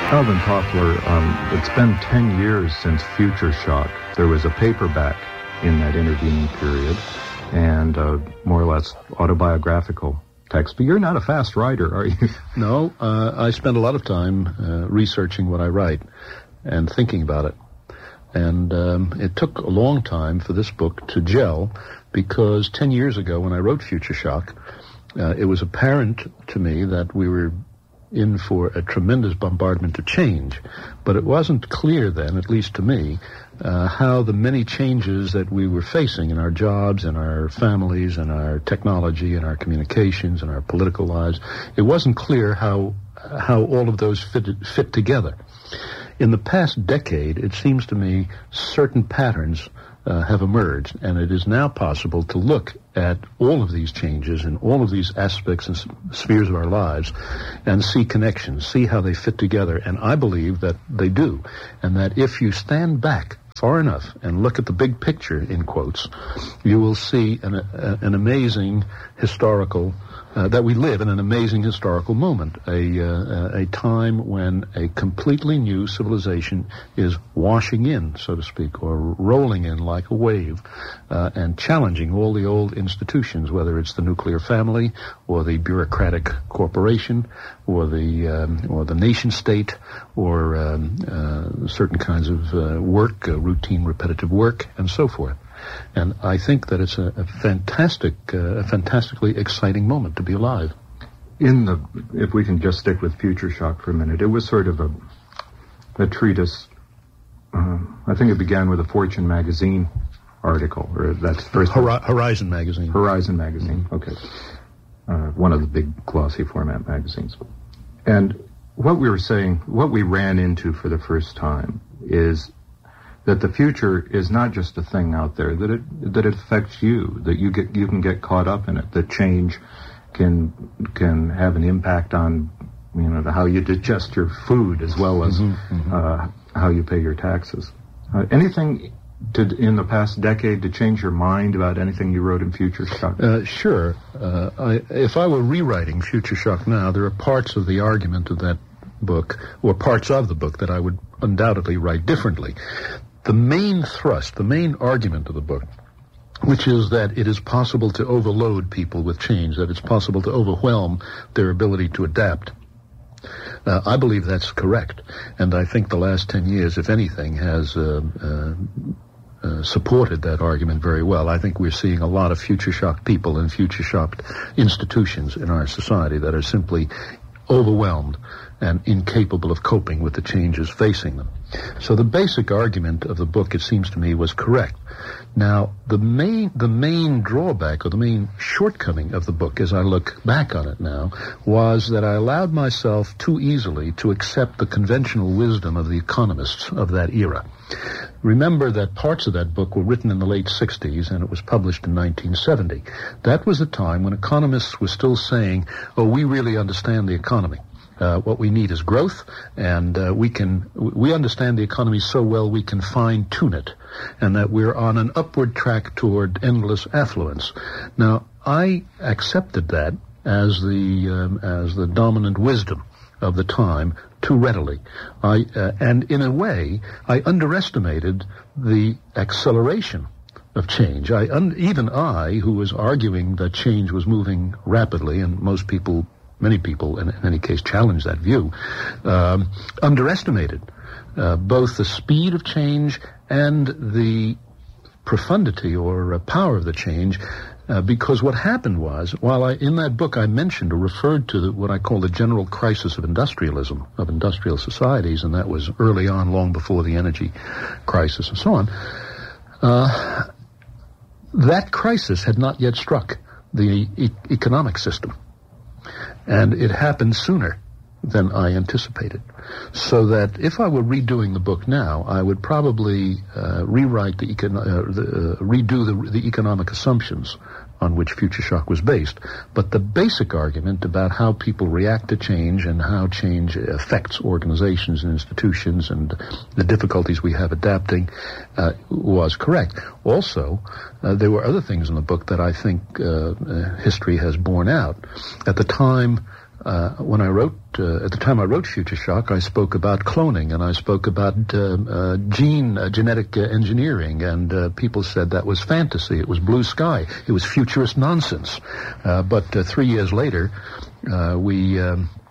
Alvin Toffler, it's been 10 years since Future Shock. There was a paperback in that intervening period, and more or less autobiographical text. But you're not a fast writer, are you? No, I spend a lot of time researching what I write and thinking about it. And it took a long time for this book to gel, because 10 years ago when I wrote Future Shock, it was apparent to me that we were in for a tremendous bombardment of change. But it wasn't clear then, at least to me, how the many changes that we were facing in our jobs, in our families, in our technology, in our communications, in our political lives, it wasn't clear how all of those fit together. In the past decade, it seems to me certain patterns have emerged, and it is now possible to look at all of these changes in all of these aspects and spheres of our lives and see connections, see how they fit together. And I believe that they do, and that if you stand back far enough and look at the big picture, in quotes, you will see an amazing historical that we live in an amazing historical moment, a time when a completely new civilization is washing in, so to speak, or rolling in like a wave, and challenging all the old institutions, whether it's the nuclear family or the bureaucratic corporation or the nation state or certain kinds of work, routine, repetitive work, and so forth. And I think that it's a fantastically exciting moment to be alive. If we can just stick with Future Shock for a minute, it was sort of a treatise. I think it began with a Fortune magazine article, or that's first Horizon magazine. Horizon magazine, okay. One of the big glossy format magazines. And what we were saying, what we ran into for the first time is that the future is not just a thing out there, that it affects you, that you can get caught up in it, that change can have an impact on, how you digest your food as well as how you pay your taxes. Anything in the past decade to change your mind about anything you wrote in Future Shock? Sure. If I were rewriting Future Shock now, there are parts of the argument of that book, or parts of the book, that I would undoubtedly write differently. The main thrust, the main argument of the book, which is that it is possible to overload people with change, that it's possible to overwhelm their ability to adapt. I believe that's correct, and I think the last 10 years, if anything, has supported that argument very well. I think we're seeing a lot of future shocked people and future shocked institutions in our society that are simply overwhelmed and incapable of coping with the changes facing them. So the basic argument of the book, it seems to me, was correct. Now, the main drawback, or the main shortcoming of the book, as I look back on it now, was that I allowed myself too easily to accept the conventional wisdom of the economists of that era. Remember that parts of that book were written in the late 60s, and it was published in 1970. That was a time when economists were still saying, we really understand the economy. What we need is growth, and we understand the economy so well we can fine-tune it, and that we're on an upward track toward endless affluence. Now, I accepted that as the dominant wisdom of the time too readily. And in a way, I underestimated the acceleration of change. Even I, who was arguing that change was moving rapidly, and many people, in any case, challenged that view, underestimated both the speed of change and the profundity or power of the change, because what happened was, while in that book I mentioned or referred to what I call the general crisis of industrialism, of industrial societies, and that was early on, long before the energy crisis and so on, that crisis had not yet struck the economic system. And it happened sooner than I anticipated. So that if I were redoing the book now, I would probably redo the economic assumptions on which Future Shock was based. But the basic argument about how people react to change and how change affects organizations and institutions and the difficulties we have adapting was correct. Also, there were other things in the book that I think history has borne out. At the time when I wrote, at the time I wrote Future Shock, I spoke about cloning, and I spoke about genetic engineering, and people said that was fantasy, it was blue sky, it was futurist nonsense. But 3 years later, we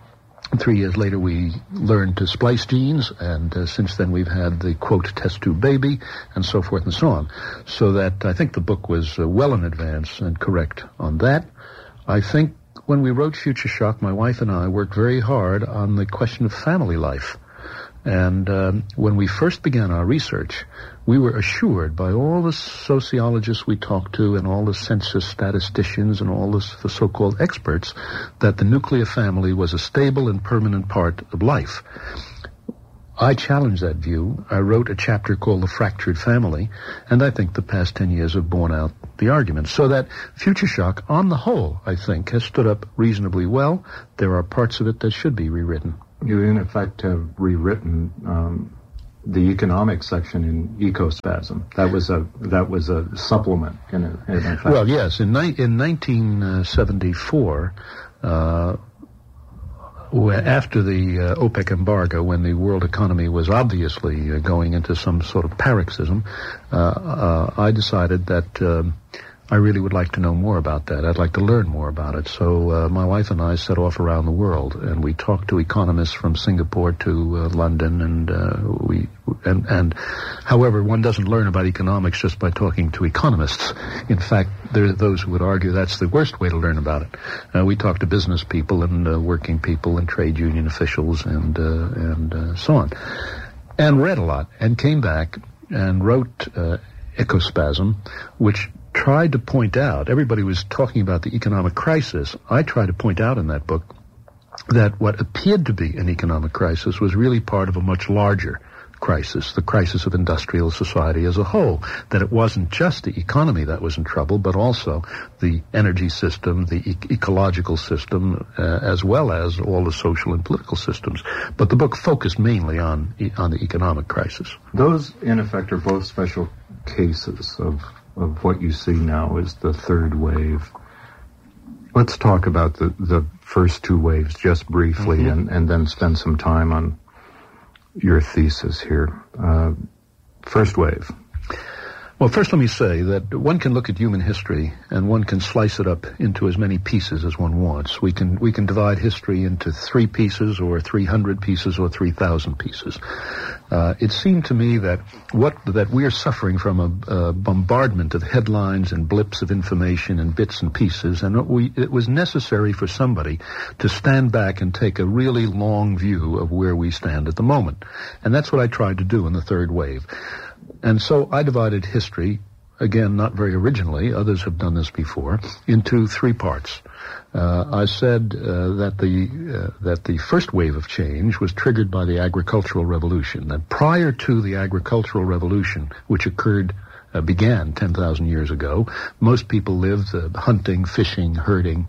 learned to splice genes, and since then we've had the, quote, test tube baby, and so forth and so on. So that I think the book was well in advance and correct on that. I think when we wrote Future Shock, my wife and I worked very hard on the question of family life. And when we first began our research, we were assured by all the sociologists we talked to and all the census statisticians and all the so-called experts that the nuclear family was a stable and permanent part of life. I challenged that view. I wrote a chapter called The Fractured Family, and I think the past 10 years have borne out the argument. So that Future Shock, on the whole, I think, has stood up reasonably well. There are parts of it that should be rewritten. You, in effect, have rewritten the economic section in Ecospasm. That was a supplement, in effect. Well, yes. In 1974, after the OPEC embargo, when the world economy was obviously going into some sort of paroxysm, I decided that I really would like to know more about that. I'd like to learn more about it. So my wife and I set off around the world, and we talked to economists from Singapore to London, and however, one doesn't learn about economics just by talking to economists. In fact, there are those who would argue that's the worst way to learn about it. We talked to business people and working people and trade union officials and so on, and read a lot, and came back and wrote Ecospasm, which tried to point out, everybody was talking about the economic crisis. I tried to point out in that book that what appeared to be an economic crisis was really part of a much larger crisis, the crisis of industrial society as a whole, that it wasn't just the economy that was in trouble, but also the energy system, the ecological system, as well as all the social and political systems. But the book focused mainly on the economic crisis. Those, in effect, are both special cases of what you see now as the third wave. Let's talk about the first two waves just briefly, and then spend some time on your thesis here. First wave. Well, first let me say that one can look at human history and one can slice it up into as many pieces as one wants. We can divide history into 3 pieces or 300 pieces or 3,000 pieces. It seemed to me that we are suffering from a bombardment of headlines and blips of information and bits and pieces, and it was necessary for somebody to stand back and take a really long view of where we stand at the moment. And that's what I tried to do in the third wave. And so I divided history, again, not very originally, others have done this before, into 3 parts. I said that the first wave of change was triggered by the agricultural revolution. That prior to the agricultural revolution, which began 10,000 years ago, most people lived hunting, fishing, herding.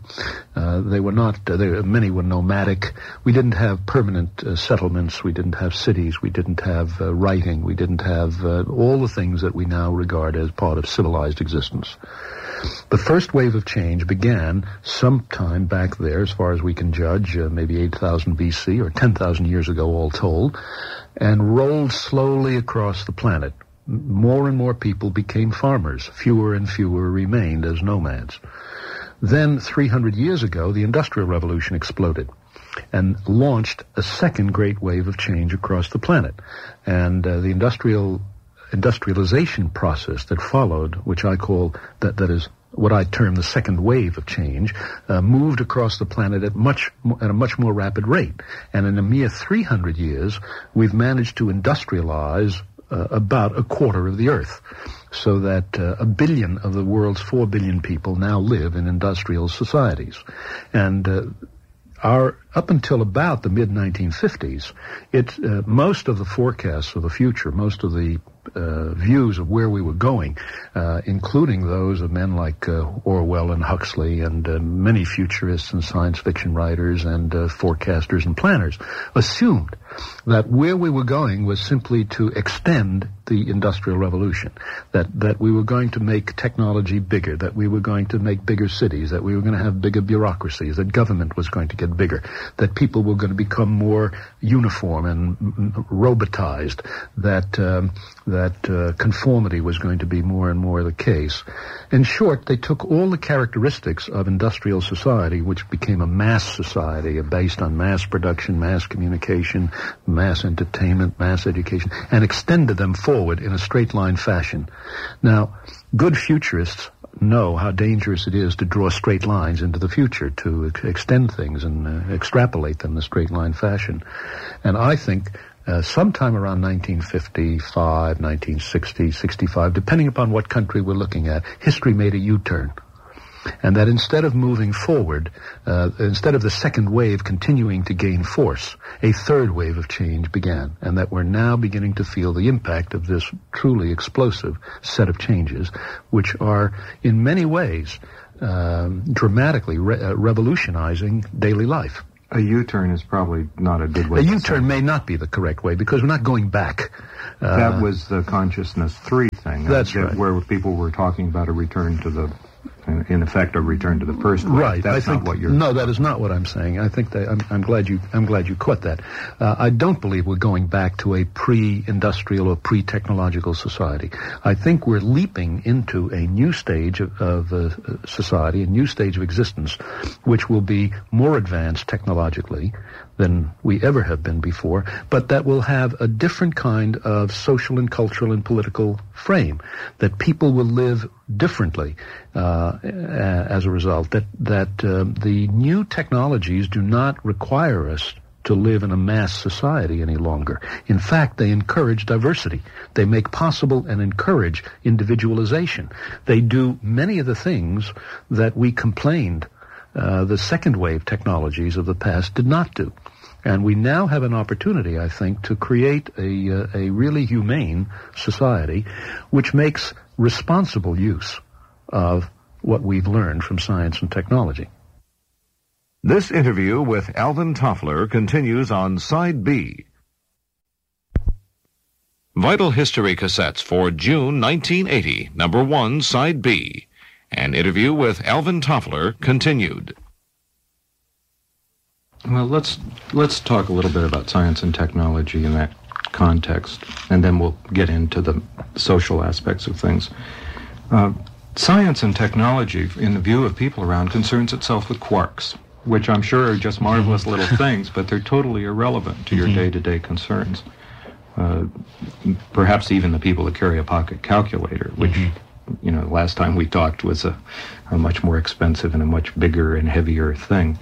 Many were nomadic. We didn't have permanent settlements. We didn't have cities. We didn't have writing. We didn't have all the things that we now regard as part of civilized existence. The first wave of change began sometime back there, as far as we can judge, maybe 8,000 BC or 10,000 years ago all told, and rolled slowly across the planet. More and more people became farmers. Fewer and fewer remained as nomads. Then, 300 years ago, the Industrial Revolution exploded and launched a second great wave of change across the planet. And the industrialization process that followed, which I call, that is what I term the second wave of change, moved across the planet at a much more rapid rate. And in a mere 300 years, we've managed to industrialize about a quarter of the Earth, so that 1 billion of the world's 4 billion people now live in industrial societies. And up until about the mid-1950s, most of the forecasts of the future, most of the views of where we were going, including those of men like Orwell and Huxley and many futurists and science fiction writers and forecasters and planners, assumed that where we were going was simply to extend the Industrial Revolution, that we were going to make technology bigger, that we were going to make bigger cities, that we were going to have bigger bureaucracies, that government was going to get bigger, that people were going to become more uniform and robotized, that conformity was going to be more and more the case. In short, they took all the characteristics of industrial society, which became a mass society based on mass production, mass communication, mass entertainment, mass education, and extended them forward in a straight line fashion. Now, good futurists know how dangerous it is to draw straight lines into the future, to extend things and extrapolate them in a straight line fashion. And I think sometime around 1955, 1960, 65, depending upon what country we're looking at, history made a U-turn. And that instead of moving forward, instead of the second wave continuing to gain force, a third wave of change began, and that we're now beginning to feel the impact of this truly explosive set of changes, which are in many ways dramatically revolutionizing daily life. A U-turn is probably not a good way. A U-turn may not be the correct way, because we're not going back. That was the Consciousness 3 thing. That's right. Where people were talking about a return to the, in effect, a return to the first way. Right. That's not what you're... No, that is not what I'm saying. I think that I'm glad you caught that. I don't believe we're going back to a pre-industrial or pre-technological society. I think we're leaping into a new stage of society, a new stage of existence, which will be more advanced technologically than we ever have been before, but that will have a different kind of social and cultural and political frame, that people will live differently as a result, that the new technologies do not require us to live in a mass society any longer. In fact, they encourage diversity. They make possible and encourage individualization. They do many of the things that we complained the second wave technologies of the past did not do. And we now have an opportunity, I think, to create a really humane society which makes responsible use of what we've learned from science and technology. This interview with Alvin Toffler continues on Side B. Vital History Cassettes for June 1980, number 1, Side B. An interview with Alvin Toffler continued. Well, let's talk a little bit about science and technology in that context, and then we'll get into the social aspects of things. Science and technology, in the view of people around, concerns itself with quarks, which I'm sure are just marvelous little things, but they're totally irrelevant to your day-to-day concerns. Perhaps even the people that carry a pocket calculator, which, you know, last time we talked was a much more expensive and a much bigger and heavier thing.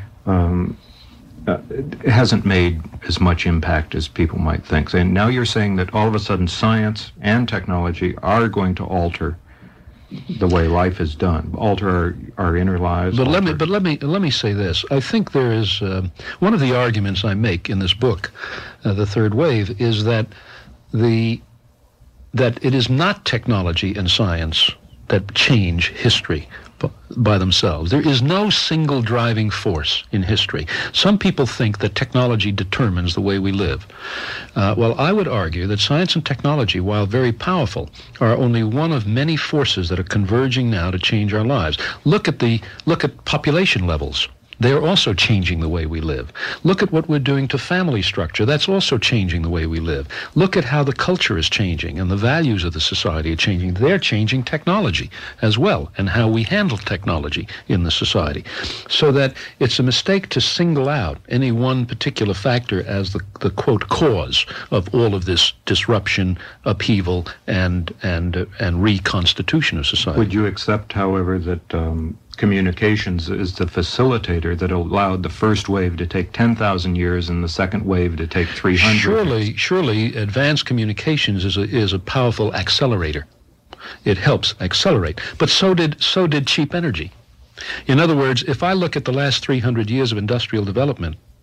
It hasn't made as much impact as people might think. And now you're saying that all of a sudden science and technology are going to alter the way life is done, alter our inner lives. But let me say this. I think there is one of the arguments I make in this book, The Third Wave, is that it is not technology and science that change history by themselves. There is no single driving force in history. Some people think that technology determines the way we live. Well, I would argue that science and technology, while very powerful, are only one of many forces that are converging now to change our lives. Look at population levels. They're also changing the way we live. Look at what we're doing to family structure. That's also changing the way we live. Look at how the culture is changing and the values of the society are changing. They're changing technology as well, and how we handle technology in the society. So that it's a mistake to single out any one particular factor as the quote cause of all of this disruption, upheaval, and reconstitution of society. Would you accept, however, that communications is the facilitator that allowed the first wave to take 10,000 years and the second wave to take 300? Surely, advanced communications is a powerful accelerator. It helps accelerate. But so did cheap energy. In other words, if I look at the last 300 years of industrial development,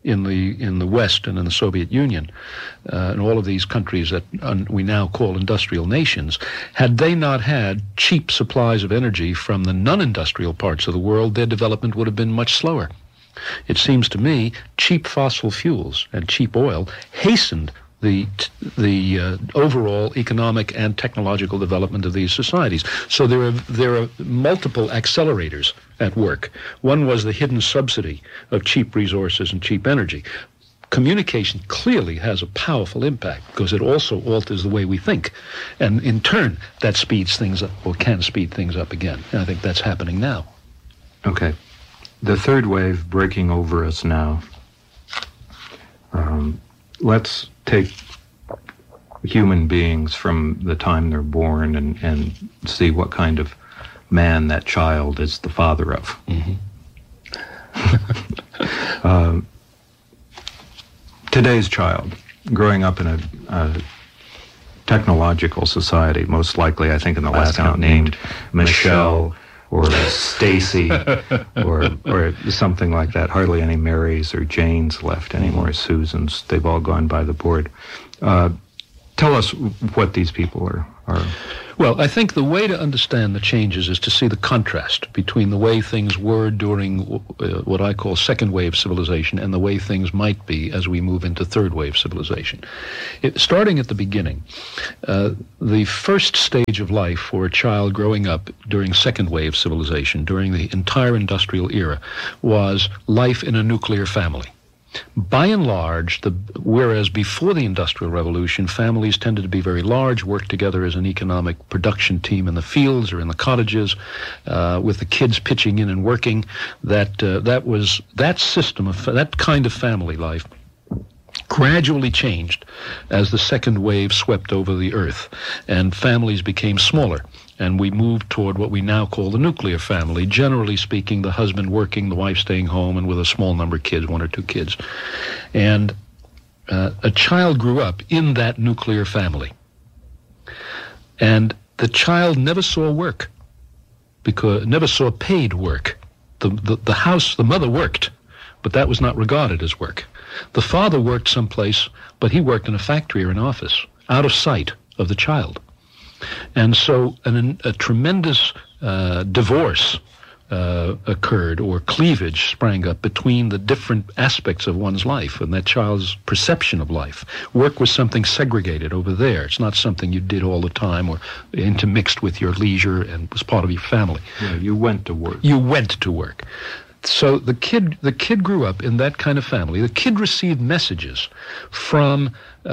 in the West and in the Soviet Union, and all of these countries that we now call industrial nations, had they not had cheap supplies of energy from the non-industrial parts of the world, their development would have been much slower. It seems to me cheap fossil fuels and cheap oil hastened the overall economic and technological development of these societies. So there are multiple accelerators at work. One was the hidden subsidy of cheap resources and cheap energy. Communication clearly has a powerful impact because it also alters the way we think. And in turn, that speeds things up, or can speed things up again. And I think that's happening now. Okay. The third wave breaking over us now. Let's take human beings from the time they're born and see what kind of man that child is the father of. Mm-hmm. Today's child, growing up in a technological society, most likely, I think in the last count, named Michelle or Stacy or something like that. Hardly any Marys or Janes left anymore, Susans. They've all gone by the board. Tell us what these people are. Well, I think the way to understand the changes is to see the contrast between the way things were during what I call second wave civilization and the way things might be as we move into third wave civilization. Starting at the beginning, the first stage of life for a child growing up during second wave civilization, during the entire industrial era, was life in a nuclear family. By and large, whereas before the Industrial Revolution, families tended to be very large, work together as an economic production team in the fields or in the cottages, with the kids pitching in and working, that system of that kind of family life gradually changed as the second wave swept over the earth, and families became smaller. And we moved toward what we now call the nuclear family, generally speaking, the husband working, the wife staying home, and with a small number of kids, 1 or 2 kids. And a child grew up in that nuclear family. And the child never saw work, never saw paid work. The mother worked, but that was not regarded as work. The father worked someplace, but he worked in a factory or an office, out of sight of the child. And so a tremendous divorce occurred, or cleavage sprang up between the different aspects of one's life and that child's perception of life. Work was something segregated over there. It's not something you did all the time or intermixed with your leisure and was part of your family. Yeah, you went to work. You went to work. So the kid grew up in that kind of family. The kid received messages from,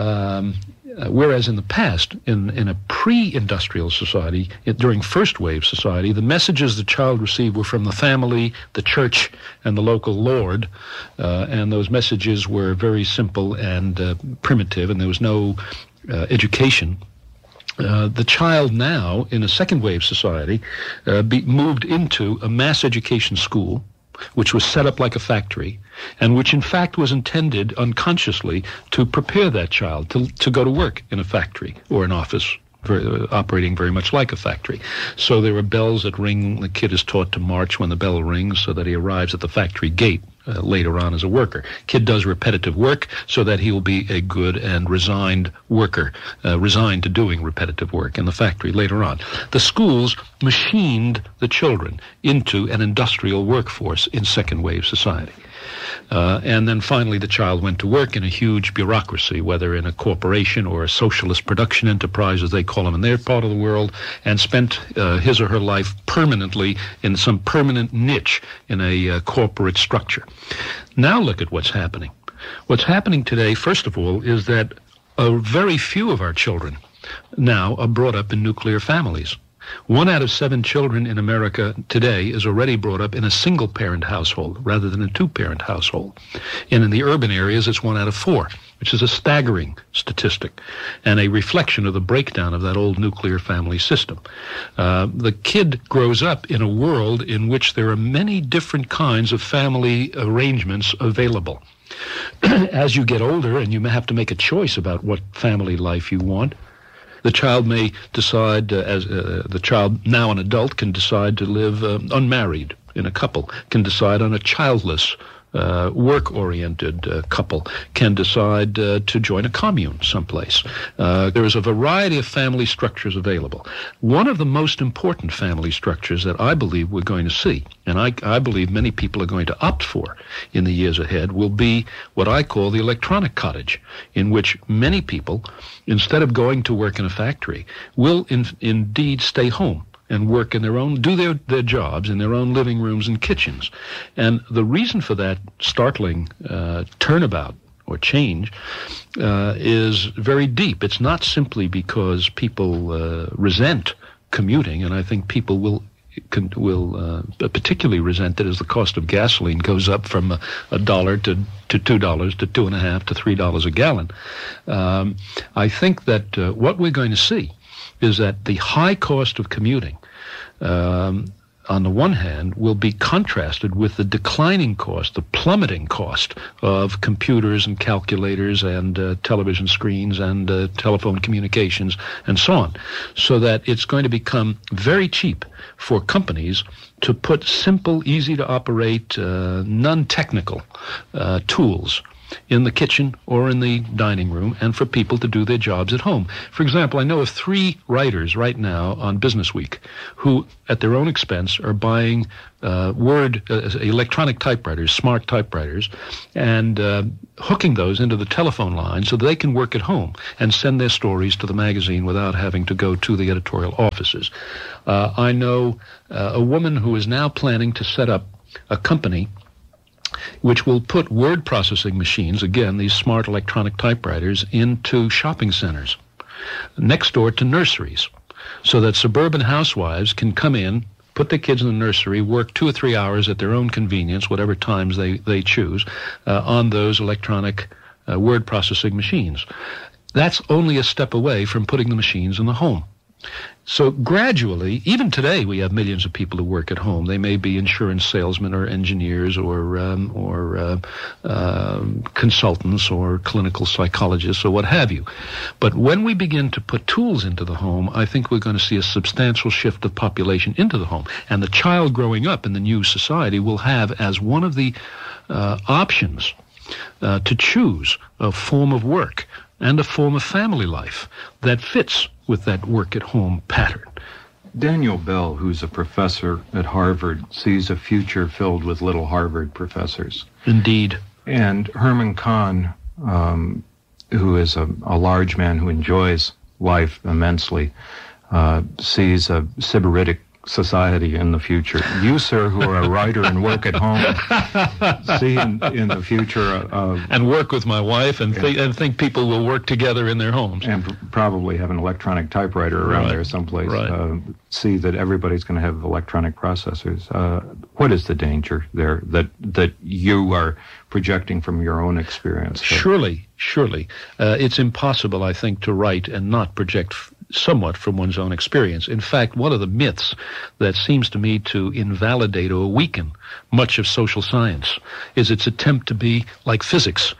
whereas in the past, in a pre-industrial society, during first wave society, the messages the child received were from the family, the church, and the local lord, and those messages were very simple and primitive, and there was no education. The child now, in a second wave society, moved into a mass education school, which was set up like a factory, and which in fact was intended unconsciously to prepare that child to go to work in a factory or an office, operating very much like a factory. So there are bells that ring. The kid is taught to march when the bell rings so that he arrives at the factory gate later on as a worker. Kid does repetitive work so that he will be a good and resigned worker, resigned to doing repetitive work in the factory later on. The schools machined the children into an industrial workforce in second wave society. And then finally the child went to work in a huge bureaucracy, whether in a corporation or a socialist production enterprise, as they call them in their part of the world, and spent his or her life permanently in some permanent niche in a corporate structure. Now look at what's happening. What's happening today, first of all, is that very few of our children now are brought up in nuclear families. 1 out of 7 children in America today is already brought up in a single-parent household rather than a 2-parent household. And in the urban areas, it's 1 out of 4, which is a staggering statistic and a reflection of the breakdown of that old nuclear family system. The kid grows up in a world in which there are many different kinds of family arrangements available. As you get older and you may have to make a choice about what family life you want, the child may decide, the child, now an adult, can decide to live unmarried in a couple, can decide on a childless work-oriented couple can decide to join a commune someplace. There is a variety of family structures available. One of the most important family structures that I believe we're going to see, and I believe many people are going to opt for in the years ahead, will be what I call the electronic cottage, in which many people, instead of going to work in a factory, will indeed stay home and work in their own, do their jobs in their own living rooms and kitchens. And the reason for that startling turnabout or change is very deep. It's not simply because people resent commuting, and I think people will particularly resent it as the cost of gasoline goes up from $1 to $2 to $2.50 to $3 a gallon. I think that what we're going to see is that the high cost of commuting, on the one hand, will be contrasted with the declining cost, the plummeting cost of computers and calculators and television screens and telephone communications and so on, so that it's going to become very cheap for companies to put simple, easy-to-operate, non-technical tools in the kitchen or in the dining room, and for people to do their jobs at home. For example, I know of 3 writers right now on Business Week who, at their own expense, are buying electronic typewriters, smart typewriters, and hooking those into the telephone line so that they can work at home and send their stories to the magazine without having to go to the editorial offices. I know a woman who is now planning to set up a company which will put word processing machines, again, these smart electronic typewriters, into shopping centers next door to nurseries, so that suburban housewives can come in, put their kids in the nursery, work 2 or 3 hours at their own convenience, whatever times they choose, on those electronic word processing machines. That's only a step away from putting the machines in the home. So gradually, even today, we have millions of people who work at home. They may be insurance salesmen or engineers or consultants or clinical psychologists or what have you. But when we begin to put tools into the home, I think we're going to see a substantial shift of population into the home. And the child growing up in the new society will have as one of the options to choose a form of work and a form of family life that fits with that work-at-home pattern. Daniel Bell, who's a professor at Harvard, sees a future filled with little Harvard professors. Indeed. And Herman Kahn, who is a large man who enjoys life immensely, sees a sybaritic society in the future. You, sir, who are a writer and work at home, see in the future and work with my wife and think people will work together in their homes and probably have an electronic typewriter around there someplace. See that everybody's going to have electronic processors. What is the danger there that you are projecting from your own experience? Surely, it's impossible, I think, to write and not project somewhat from one's own experience. In fact, one of the myths that seems to me to invalidate or weaken much of social science is its attempt to be like physics.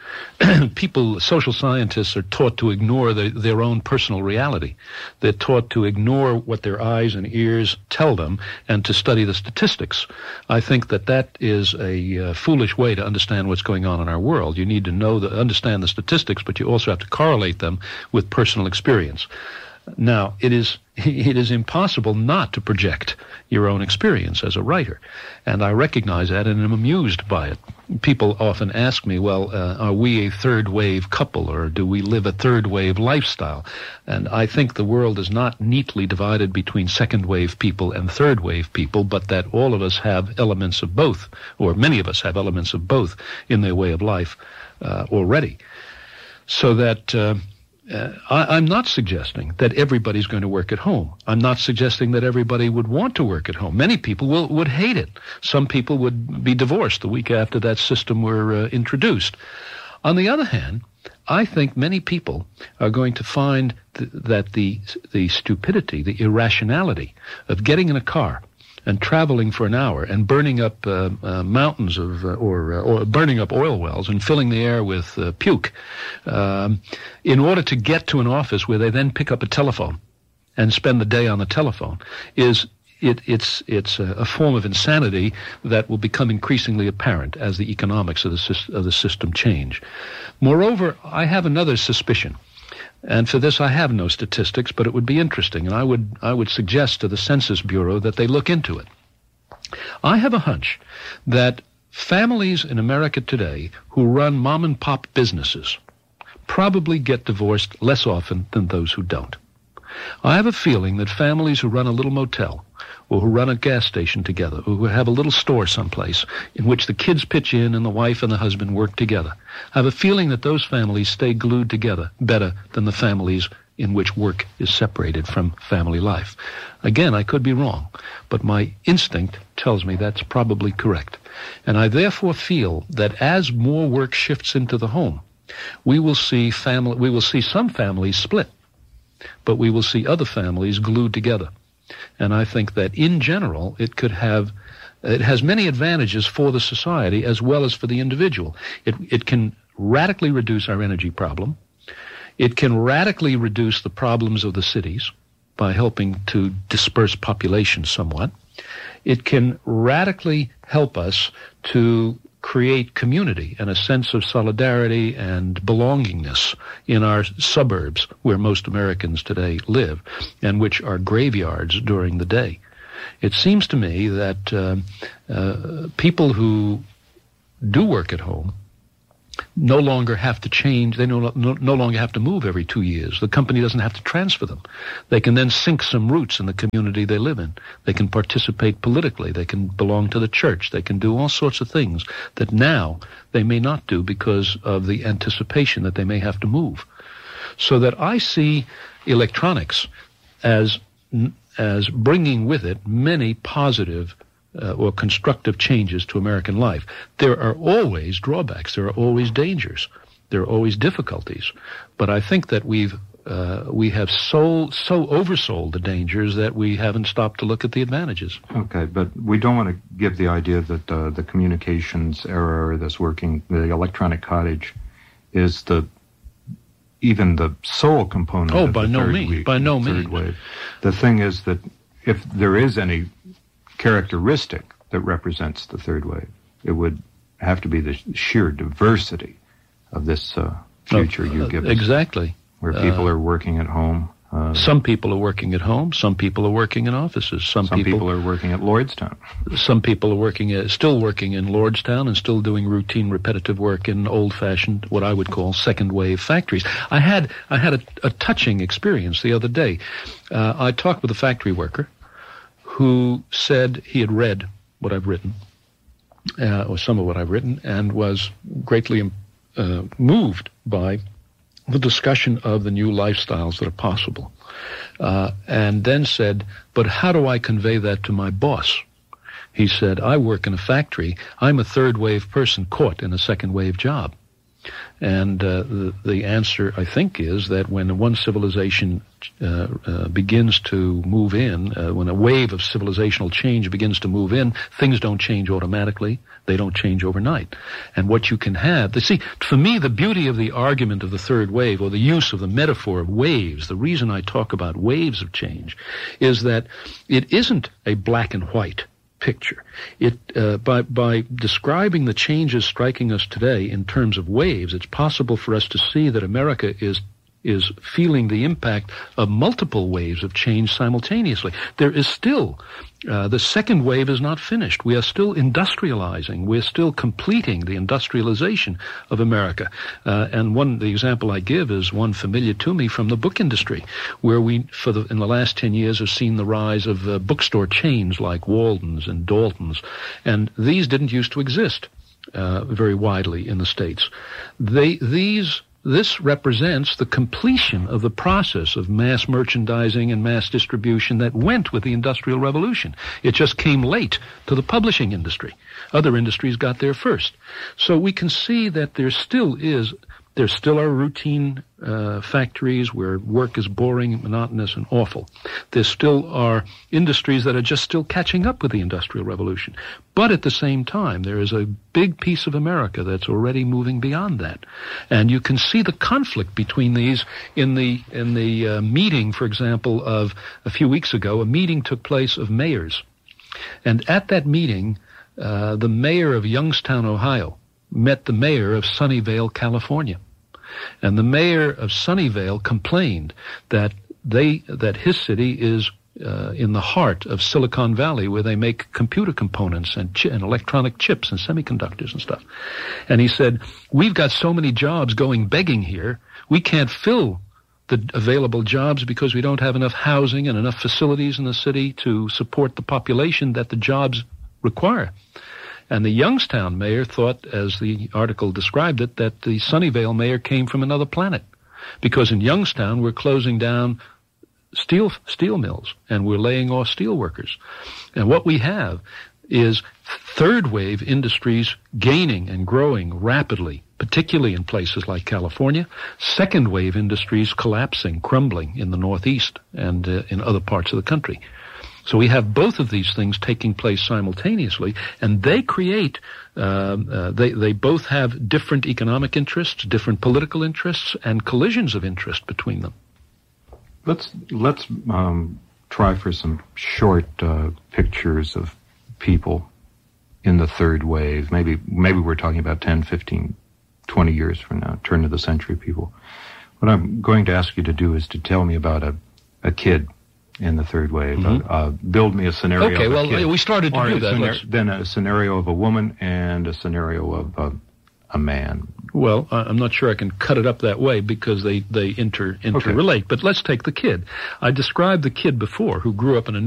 Social scientists are taught to ignore their own personal reality. They're taught to ignore what their eyes and ears tell them and to study the statistics. I think that is a foolish way to understand what's going on in our world. You need to understand the statistics, but you also have to correlate them with personal experience. Now, it is impossible not to project your own experience as a writer, and I recognize that and am amused by it. People often ask me, well, are we a third-wave couple, or do we live a third-wave lifestyle? And I think the world is not neatly divided between second-wave people and third-wave people, but that all of us have elements of both, or many of us have elements of both in their way of life already. So that I'm not suggesting that everybody's going to work at home. I'm not suggesting that everybody would want to work at home. Many people would hate it. Some people would be divorced the week after that system were introduced. On the other hand, I think many people are going to find that the stupidity, the irrationality of getting in a car and traveling for an hour and burning up mountains of, or burning up oil wells and filling the air with puke, in order to get to an office where they then pick up a telephone and spend the day on the telephone, is it's a form of insanity that will become increasingly apparent as the economics of the system change. Moreover, I have another suspicion. And for this, I have no statistics, but it would be interesting, and I would suggest to the Census Bureau that they look into it. I have a hunch that families in America today who run mom-and-pop businesses probably get divorced less often than those who don't. I have a feeling that families who run a little motel, or who run a gas station together, or who have a little store someplace in which the kids pitch in and the wife and the husband work together, I have a feeling that those families stay glued together better than the families in which work is separated from family life. Again, I could be wrong, but my instinct tells me that's probably correct. And I therefore feel that as more work shifts into the home, we will see some families split, but we will see other families glued together. And I think that in general, it has many advantages for the society as well as for the individual. It can radically reduce our energy problem. It can radically reduce the problems of the cities by helping to disperse population somewhat. It can radically help us to create community and a sense of solidarity and belongingness in our suburbs where most Americans today live and which are graveyards during the day. It seems to me that people who do work at home no longer have to change. They no longer have to move every 2 years. The company doesn't have to transfer them. They can then sink some roots in the community they live in. They can participate politically. They can belong to the church. They can do all sorts of things that now they may not do because of the anticipation that they may have to move. So that I see electronics as bringing with it many positive or constructive changes to American life. There are always drawbacks. There are always dangers. There are always difficulties. But I think that we have so oversold the dangers that we haven't stopped to look at the advantages. Okay, but we don't want to give the idea that the communications era, the electronic cottage, is even the sole component of the third wave. The thing is that if there is any characteristic that represents the third wave, it would have to be the sheer diversity of this future you give us. Exactly. Where people are working at home. Some people are working at home. Some people are working in offices. Some people are working at Lordstown. Some people are still working in Lordstown and still doing routine, repetitive work in old-fashioned, what I would call second-wave factories. I had a touching experience the other day. I talked with a factory worker who said he had read what I've written, or some of what I've written, and was greatly moved by the discussion of the new lifestyles that are possible. And then said, but how do I convey that to my boss? He said, I work in a factory. I'm a third-wave person caught in a second-wave job. And the answer, I think, is that when one civilization begins to move in, when a wave of civilizational change begins to move in, things don't change automatically. They don't change overnight. And what you can have, for me, the beauty of the argument of the third wave, or the use of the metaphor of waves, the reason I talk about waves of change, is that it isn't a black and white picture. By describing the changes striking us today in terms of waves, it's possible for us to see that America is feeling the impact of multiple waves of change simultaneously. There is still, the second wave is not finished. We are still industrializing. We're still completing the industrialization of America. And the example I give is one familiar to me from the book industry, where we, in the last 10 years, have seen the rise of bookstore chains like Walden's and Dalton's. And these didn't used to exist very widely in the States. This represents the completion of the process of mass merchandising and mass distribution that went with the Industrial Revolution. It just came late to the publishing industry. Other industries got there first. So we can see that there still is There still are routine factories where work is boring, monotonous, and awful. There still are industries that are just still catching up with the Industrial Revolution. But at the same time, there is a big piece of America that's already moving beyond that. And you can see the conflict between these in the meeting, for example, of a few weeks ago. A meeting took place of mayors. And at that meeting, the mayor of Youngstown, Ohio, met the mayor of Sunnyvale, California. And the mayor of Sunnyvale complained that his city is in the heart of Silicon Valley, where they make computer components and electronic chips and semiconductors and stuff. And he said, we've got so many jobs going begging here, we can't fill the available jobs because we don't have enough housing and enough facilities in the city to support the population that the jobs require. And the Youngstown mayor thought, as the article described it, that the Sunnyvale mayor came from another planet. Because in Youngstown, we're closing down steel mills, and we're laying off steel workers. And what we have is third-wave industries gaining and growing rapidly, particularly in places like California. Second-wave industries collapsing, crumbling in the Northeast and in other parts of the country. So we have both of these things taking place simultaneously, and they create, they both have different economic interests, different political interests, and collisions of interest between them. Let's try for some short pictures of people in the third wave. Maybe we're talking about 10, 15, 20 years from now, turn of the century people. What I'm going to ask you to do is to tell me about a kid in the third wave. Mm-hmm. Build me a scenario of a well, kid. We started to do that. Then a scenario of a woman and a scenario of a man. Well, I'm not sure I can cut it up that way because they interrelate. Okay. But let's take the kid. I described the kid before who grew up in a